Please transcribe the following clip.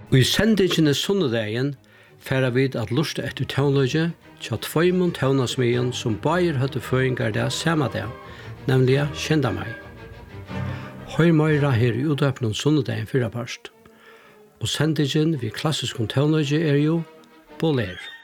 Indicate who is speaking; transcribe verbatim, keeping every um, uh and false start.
Speaker 1: Og i sendingen sunnudagin færa vid at lusta etter tøvnløgje tja tveimund tøvnasmien som bair høtte føringar der samme dag, nemlig kjenda meg. Høy meira her i utøpnen sunnudagin fyrra parst. Og sendingen vid klassisk tøvnløgje er jo Bolero.